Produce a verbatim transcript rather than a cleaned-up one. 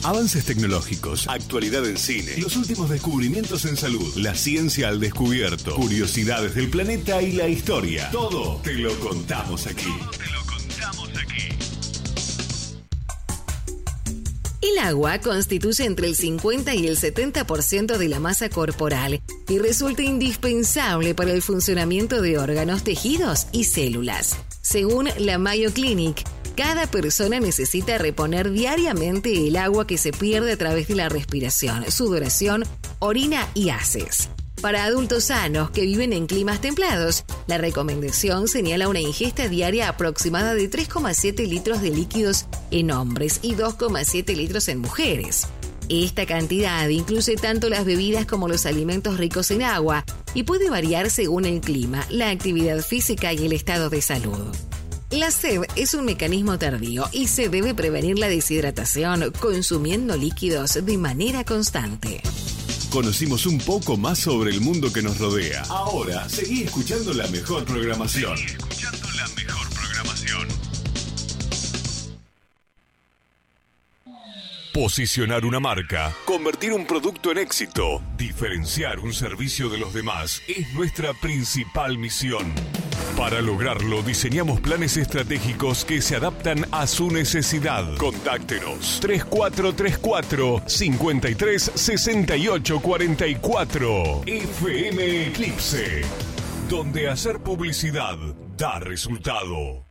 Avances tecnológicos, actualidad en cine, los últimos descubrimientos en salud, la ciencia al descubierto, curiosidades del planeta y la historia. Todo te lo contamos aquí. Todo te lo contamos aquí. El agua constituye entre el cincuenta y el setenta por ciento de la masa corporal y resulta indispensable para el funcionamiento de órganos, tejidos y células. Según la Mayo Clinic, cada persona necesita reponer diariamente el agua que se pierde a través de la respiración, sudoración, orina y haces. Para adultos sanos que viven en climas templados, la recomendación señala una ingesta diaria aproximada de tres coma siete litros de líquidos en hombres y dos coma siete litros en mujeres. Esta cantidad incluye tanto las bebidas como los alimentos ricos en agua y puede variar según el clima, la actividad física y el estado de salud. La sed es un mecanismo tardío y se debe prevenir la deshidratación consumiendo líquidos de manera constante. Conocimos un poco más sobre el mundo que nos rodea. Ahora, seguí escuchando la mejor programación. Seguí escuchando la mejor programación. Posicionar una marca, convertir un producto en éxito, diferenciar un servicio de los demás es nuestra principal misión. Para lograrlo, diseñamos planes estratégicos que se adaptan a su necesidad. Contáctenos tres cuatro tres cuatro, cinco tres seis ocho cuatro cuatro. F M Eclipse, donde hacer publicidad da resultado.